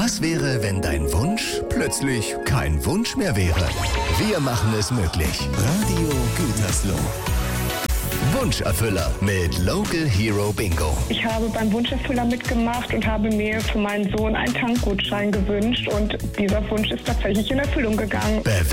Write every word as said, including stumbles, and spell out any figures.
Was wäre, wenn dein Wunsch plötzlich kein Wunsch mehr wäre? Wir machen es möglich. Radio Gütersloh. Wunscherfüller mit Local Hero Bingo. Ich habe beim Wunscherfüller mitgemacht und habe mir für meinen Sohn einen Tankgutschein gewünscht und dieser Wunsch ist tatsächlich in Erfüllung gegangen. Be